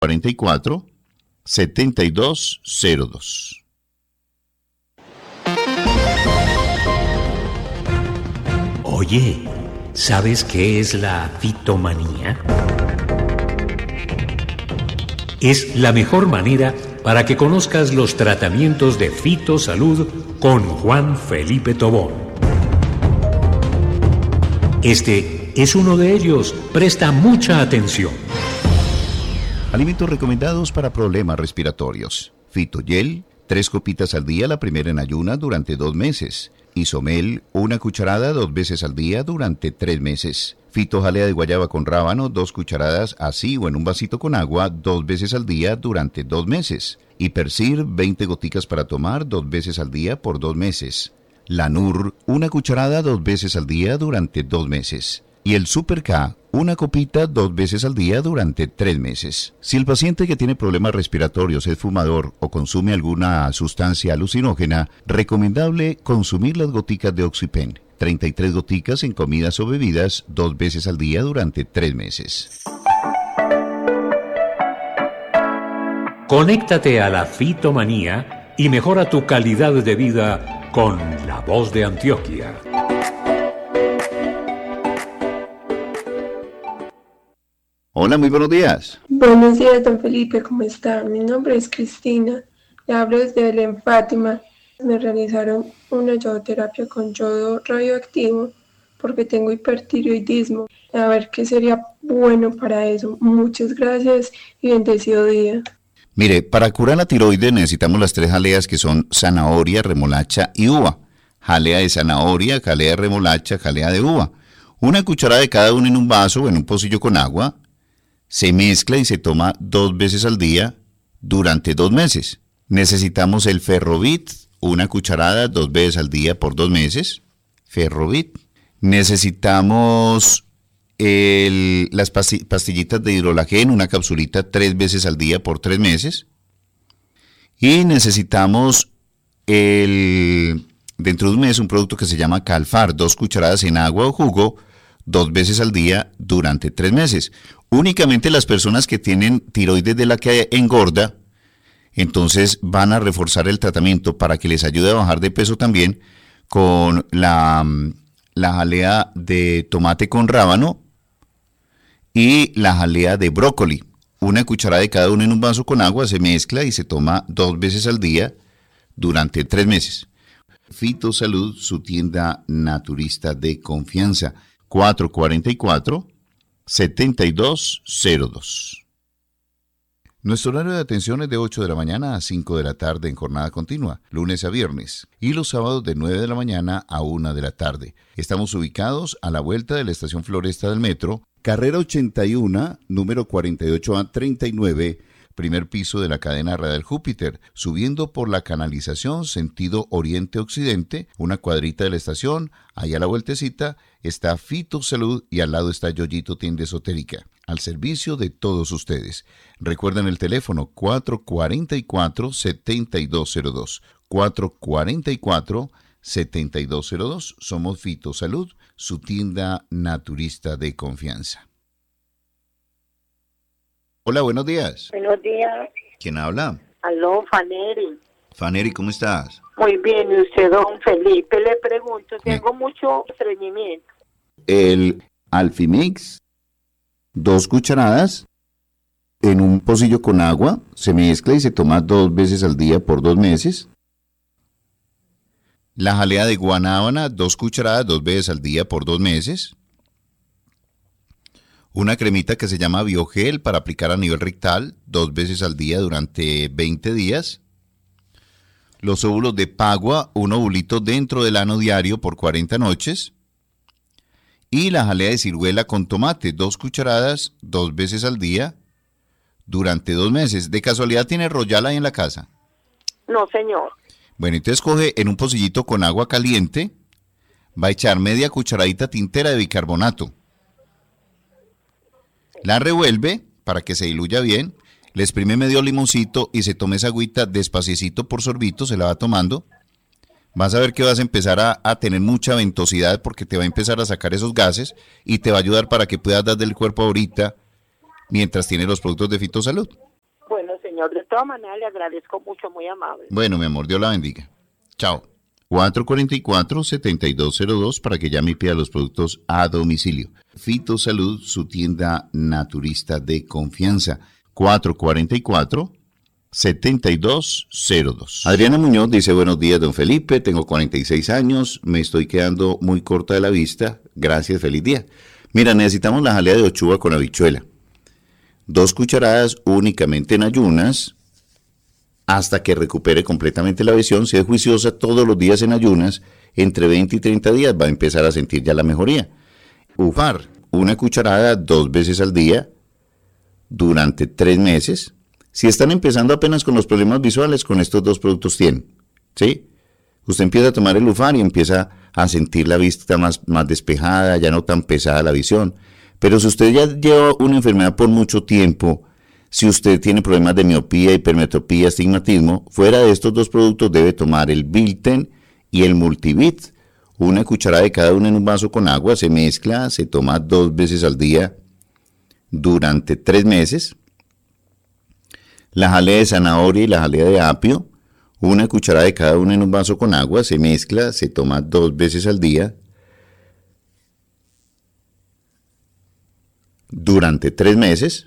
44 7202. Oye, ¿sabes qué es la fitomanía? Es la mejor manera para que conozcas los tratamientos de Fitosalud con Juan Felipe Tobón. Este es uno de ellos. Presta mucha atención. Alimentos recomendados para problemas respiratorios. Fitogel, 3 copitas al día, la primera en ayunas durante 2 meses. Isomel, 1 cucharada 2 veces al día durante 3 meses. Fitojalea de guayaba con rábano, 2 cucharadas así o en un vasito con agua 2 veces al día durante 2 meses. Hipercir, 20 goticas para tomar 2 veces al día por 2 meses. Lanur, 1 cucharada 2 veces al día durante 2 meses. Y el Super K, 1 copita 2 veces al día durante 3 meses. Si el paciente que tiene problemas respiratorios es fumador o consume alguna sustancia alucinógena, recomendable consumir las goticas de Oxypen, 33 goticas en comidas o bebidas 2 veces al día durante 3 meses. Conéctate a la fitomanía y mejora tu calidad de vida con La Voz de Antioquia. Hola, muy buenos días. Buenos días, don Felipe, ¿cómo está? Mi nombre es Cristina, le hablo desde Belén, Fátima. Me realizaron una yodoterapia con yodo radioactivo porque tengo hipertiroidismo. A ver qué sería bueno para eso. Muchas gracias y bendecido día. Mire, para curar la tiroides necesitamos las 3 jaleas que son zanahoria, remolacha y uva. Jalea de zanahoria, jalea de remolacha, jalea de uva. 1 cucharada de cada uno en un vaso o en un pocillo con agua. Se mezcla y se toma 2 veces al día durante 2 meses. Necesitamos el Ferrovit, 1 cucharada 2 veces al día por 2 meses. Ferrovit. Necesitamos las pastillitas de hidrolagén, 1 capsulita 3 veces al día por 3 meses. Y necesitamos dentro de un mes un producto que se llama Calfar, 2 cucharadas en agua o jugo 2 veces al día durante 3 meses. Únicamente las personas que tienen tiroides de la que engorda, entonces van a reforzar el tratamiento para que les ayude a bajar de peso también con la jalea de tomate con rábano y la jalea de brócoli. 1 cucharada de cada uno en un vaso con agua, se mezcla y se toma 2 veces al día durante 3 meses. Fitosalud, su tienda naturista de confianza. 444-7202. Nuestro horario de atención es de 8 de la mañana a 5 de la tarde en jornada continua, lunes a viernes, y los sábados de 9 de la mañana a 1 de la tarde. Estamos ubicados a la vuelta de la estación Floresta del Metro, carrera 81, número 48A39, primer piso de la cadena radial Júpiter, subiendo por la canalización sentido oriente-occidente, una cuadrita de la estación, allá a la vueltecita está Fitosalud y al lado está Yoyito Tienda Esotérica, al servicio de todos ustedes. Recuerden el teléfono 444-7202, 444-7202, somos Fitosalud, su tienda naturista de confianza. Hola, buenos días. Buenos días. ¿Quién habla? Aló, Faneri. Faneri, ¿cómo estás? Muy bien, y usted, don Felipe, le pregunto, tengo mucho estreñimiento. El Alfimix, 2 cucharadas en un pocillo con agua, se mezcla y se toma 2 veces al día por 2 meses. La jalea de guanábana, 2 cucharadas 2 veces al día por 2 meses. Una cremita que se llama Biogel para aplicar a nivel rectal 2 veces al día durante 20 días. Los óvulos de Pagua, 1 ovulito dentro del ano diario por 40 noches. Y la jalea de ciruela con tomate, 2 cucharadas 2 veces al día durante 2 meses. ¿De casualidad tiene Royal ahí en la casa? No, señor. Bueno, entonces coge en un pocillito con agua caliente, va a echar media cucharadita tintera de bicarbonato. La revuelve para que se diluya bien, le exprime medio limoncito y se tome esa agüita despacito por sorbito, se la va tomando. Vas a ver que vas a empezar a tener mucha ventosidad porque te va a empezar a sacar esos gases y te va a ayudar para que puedas dar del cuerpo ahorita mientras tienes los productos de Fitosalud. señor. De todas maneras, le agradezco mucho, muy amable. Bueno, mi amor, Dios la bendiga. Chao. 444-7202 para que llame y pida los productos a domicilio. Fitosalud, su tienda naturista de confianza. 444-7202. Adriana Muñoz dice: buenos días, don Felipe, tengo 46 años, me estoy quedando muy corta de la vista, gracias, feliz día. Mira, necesitamos la jalea de ochuva con habichuela. 2 cucharadas únicamente en ayunas, hasta que recupere completamente la visión. Si es juiciosa todos los días en ayunas, entre 20 y 30 días va a empezar a sentir ya la mejoría. Ufar, 1 cucharada 2 veces al día, durante 3 meses. Si están empezando apenas con los problemas visuales, con estos 2 productos tienen, ¿sí? Usted empieza a tomar el Ufar y empieza a sentir la vista más despejada, ya no tan pesada la visión. Pero si usted ya lleva una enfermedad por mucho tiempo, si usted tiene problemas de miopía, hipermetropía, astigmatismo, fuera de estos 2 productos debe tomar el Bilten y el Multivit. 1 cucharada de cada uno en un vaso con agua, se mezcla, se toma 2 veces al día durante 3 meses. La jalea de zanahoria y la jalea de apio, 1 cucharada de cada uno en un vaso con agua, se mezcla, se toma 2 veces al día durante 3 meses.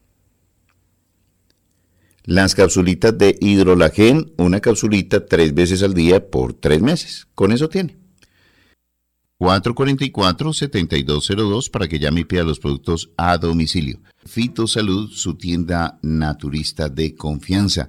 Las capsulitas de hidrolagen, 1 capsulita 3 veces al día por 3 meses. Con eso tiene. 444-7202 para que llame y pida los productos a domicilio. Fitosalud, su tienda naturista de confianza.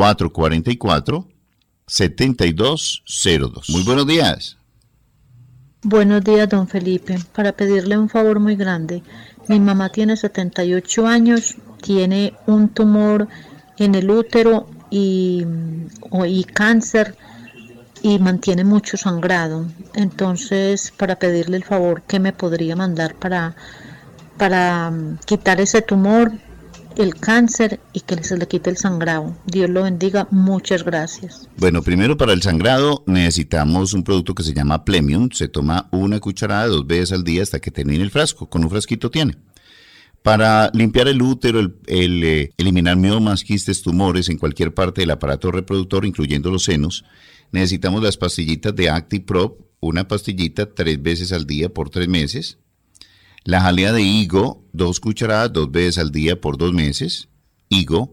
444-7202. Muy buenos días. Buenos días, don Felipe. Para pedirle un favor muy grande. Mi mamá tiene 78 años, tiene un tumor en el útero y cáncer, y mantiene mucho sangrado. Entonces, para pedirle el favor, ¿qué me podría mandar para quitar ese tumor, el cáncer, y que se le quite el sangrado? Dios lo bendiga, muchas gracias. Bueno, primero, para el sangrado necesitamos un producto que se llama Plemium. Se toma 1 cucharada 2 veces al día hasta que termine el frasco. Con un frasquito tiene. Para limpiar el útero, eliminar miomas, quistes, tumores en cualquier parte del aparato reproductor, incluyendo los senos, necesitamos las pastillitas de ActiProp, 1 pastillita 3 veces al día por 3 meses. La jalea de higo, 2 cucharadas 2 veces al día por 2 meses. Higo.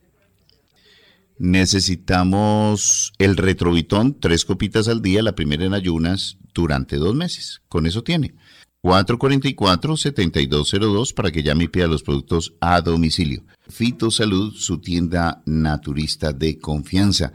Necesitamos el Retrovitón, 3 copitas al día, la primera en ayunas, durante 2 meses. Con eso tiene. 444-7202 para que llame y pida los productos a domicilio. Fitosalud, su tienda naturista de confianza.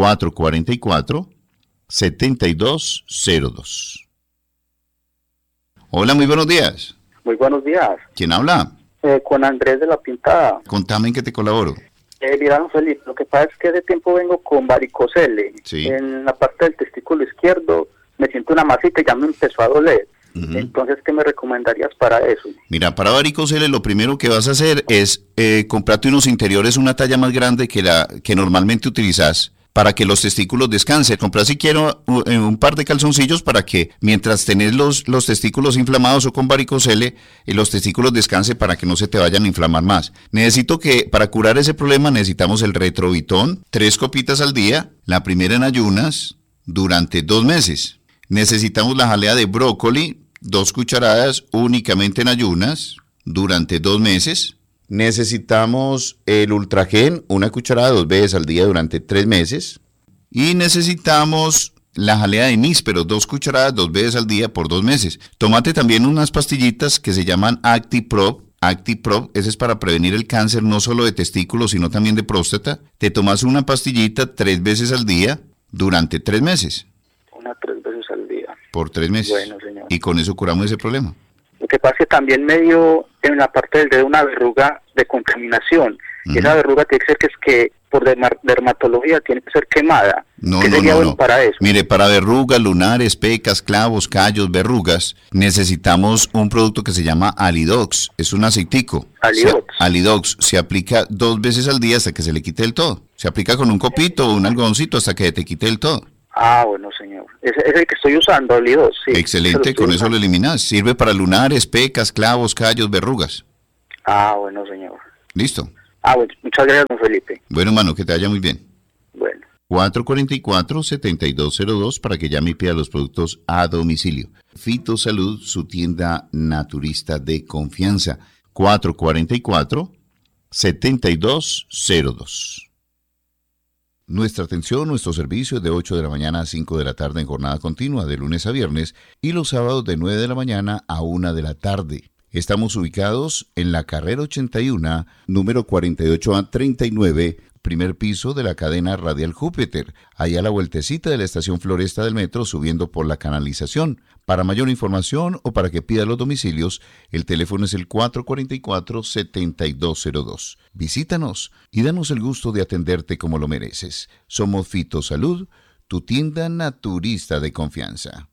444-7202. Hola, muy buenos días. Muy buenos días. ¿Quién habla? Con Andrés de la Pintada. Contame en qué te colaboro. Mira, don Felipe, lo que pasa es que de tiempo vengo con varicocele. Sí. En la parte del testículo izquierdo me siento una masita y ya me empezó a doler. Entonces, ¿qué me recomendarías para eso? Mira, para varicocele lo primero que vas a hacer es comprarte unos interiores una talla más grande que la que normalmente utilizas para que los testículos descansen. Comprar si quiero un par de calzoncillos para que mientras tenés los testículos inflamados o con varicocele, los testículos descansen para que no se te vayan a inflamar más. Necesito que para curar ese problema necesitamos el Retrovitón, 3 copitas al día, la primera en ayunas, durante 2 meses. Necesitamos la jalea de brócoli, 2 cucharadas únicamente en ayunas, durante 2 meses. Necesitamos el Ultragen, 1 cucharada 2 veces al día durante 3 meses. Y necesitamos la jalea de níspero, 2 cucharadas 2 veces al día por 2 meses. Tómate también unas pastillitas que se llaman ActiProp. ActiProp, ese es para prevenir el cáncer no solo de testículos, sino también de próstata. Te tomas una pastillita 3 veces al día durante 3 meses. 3 veces al día. Por 3 meses. Bueno, señor. Y con eso curamos ese problema. Lo que pasa es que también me dio en la parte del dedo una verruga de contaminación. Y esa verruga tiene que ser que por dermatología tiene que ser quemada. No, ¿Qué sería bueno para eso? Mire, para verrugas, lunares, pecas, clavos, callos, verrugas, necesitamos un producto que se llama Alidox. Es un aceitico. Alidox. Alidox se aplica 2 veces al día hasta que se le quite del todo. Se aplica con un copito o un algodoncito hasta que te quite del todo. Ah, bueno, señor. Es el que estoy usando, Alidox. Sí. Excelente, con eso lo eliminas. Sirve para lunares, pecas, clavos, callos, verrugas. Ah, bueno, señor. Listo. Bueno, muchas gracias, don Felipe. Bueno, hermano, que te vaya muy bien. Bueno. 444-7202 para que llame y pida los productos a domicilio. Fitosalud, su tienda naturista de confianza. 444-7202. Nuestra atención, nuestro servicio es de 8 de la mañana a 5 de la tarde en jornada continua, de lunes a viernes, y los sábados de 9 de la mañana a 1 de la tarde. Estamos ubicados en la carrera 81, número 48A39, primer piso de la cadena Radial Júpiter, allá a la vueltecita de la estación Floresta del metro, subiendo por la canalización. Para mayor información o para que pida los domicilios, el teléfono es el 444-7202. Visítanos y danos el gusto de atenderte como lo mereces. Somos Fitosalud, tu tienda naturista de confianza.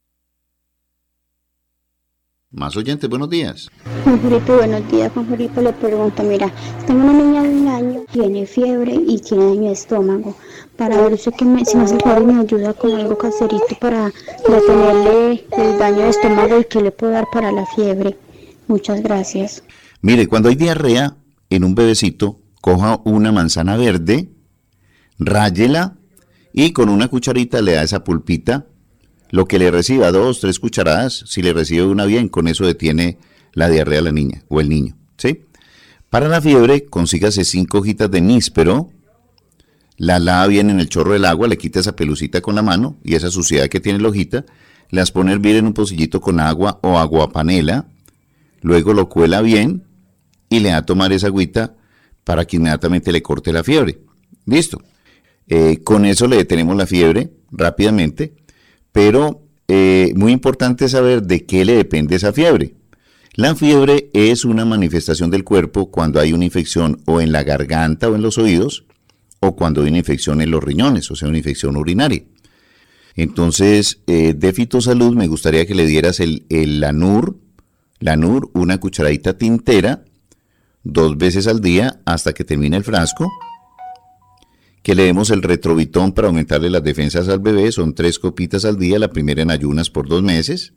Más oyentes, buenos días. Juan Felipe, buenos días. Juan Felipe le pregunta, mira, tengo una niña de 1 año, tiene fiebre y tiene daño de estómago. Para ver si me hace el favor y me ayuda con algo caserito para detenerle el daño de estómago y que le puedo dar para la fiebre. Muchas gracias. Mire, cuando hay diarrea en un bebecito, coja una manzana verde, ráyela y con una cucharita le da esa pulpita. Lo que le reciba, 2, 3 cucharadas, si le recibe una bien, con eso detiene la diarrea a la niña o el niño, ¿sí? Para la fiebre, consígase 5 hojitas de níspero, la lava bien en el chorro del agua, le quita esa pelucita con la mano y esa suciedad que tiene la hojita, las pone a hervir en un pocillito con agua o aguapanela, luego lo cuela bien y le da a tomar esa agüita para que inmediatamente le corte la fiebre. Listo. Con eso le detenemos la fiebre rápidamente. Pero muy importante saber de qué le depende esa fiebre. La fiebre es una manifestación del cuerpo cuando hay una infección o en la garganta o en los oídos, o cuando hay una infección en los riñones, o sea, una infección urinaria. Entonces, de Fitosalud me gustaría que le dieras el Lanur, una cucharadita tintera, 2 veces al día hasta que termine el frasco. Que le demos el Retrovitón para aumentarle las defensas al bebé, son 3 copitas al día, la primera en ayunas por 2 meses.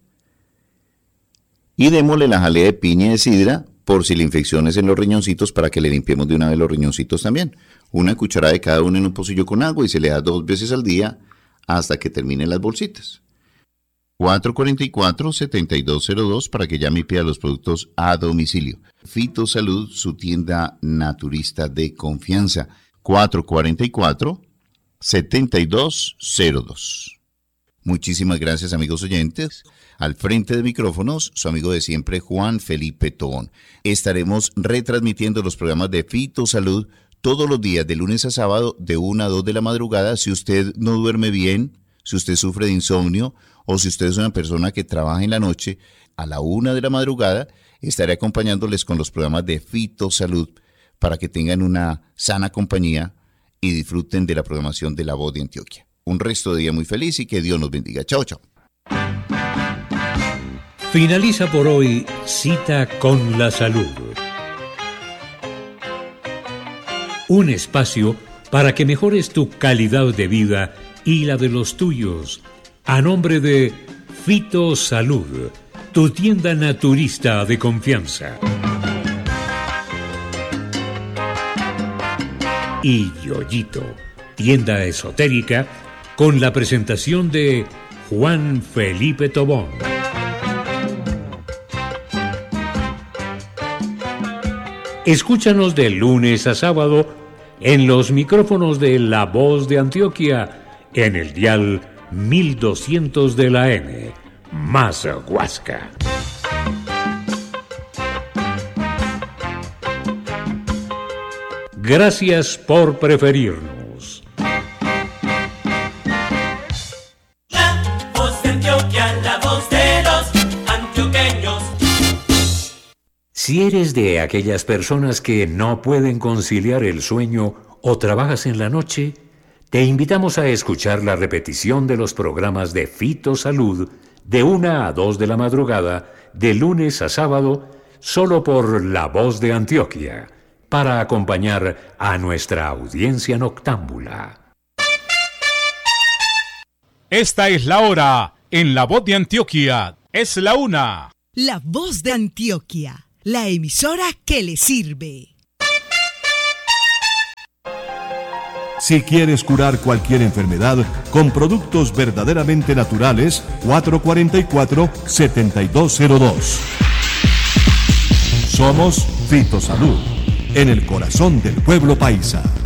Y démosle la jalea de piña y de sidra por si la infección es en los riñoncitos para que le limpiemos de una vez los riñoncitos también. Una cucharada de cada uno en un pocillo con agua y se le da 2 veces al día hasta que terminen las bolsitas. 444-7202 para que llame y pida los productos a domicilio. Fitosalud, su tienda naturista de confianza. 444-7202. Muchísimas gracias, amigos oyentes. Al frente de micrófonos, su amigo de siempre, Juan Felipe Tobón. Estaremos retransmitiendo los programas de Fitosalud todos los días, de lunes a sábado, de 1 a 2 de la madrugada. Si usted no duerme bien, si usted sufre de insomnio, o si usted es una persona que trabaja en la noche, a la 1 de la madrugada, estaré acompañándoles con los programas de Fitosalud, para que tengan una sana compañía y disfruten de la programación de La Voz de Antioquia. Un resto de día muy feliz y que Dios nos bendiga. Chao, chao. Finaliza por hoy Cita con la Salud. Un espacio para que mejores tu calidad de vida y la de los tuyos. A nombre de Fitosalud, tu tienda naturista de confianza. Y Yoyito, tienda esotérica, con la presentación de Juan Felipe Tobón. Escúchanos de lunes a sábado en los micrófonos de La Voz de Antioquia, en el dial 1200 de la M, más Huasca. Gracias por preferirnos. La Voz de Antioquia, la voz de los antioqueños. Si eres de aquellas personas que no pueden conciliar el sueño o trabajas en la noche, te invitamos a escuchar la repetición de los programas de Fitosalud de 1 a 2 de la madrugada, de lunes a sábado, solo por La Voz de Antioquia, para acompañar a nuestra audiencia noctámbula. Esta es la hora en La Voz de Antioquia. Es la 1. La Voz de Antioquia, la emisora que le sirve. Si quieres curar cualquier enfermedad con productos verdaderamente naturales, 444-7202. Somos Fitosalud, en el corazón del pueblo paisa.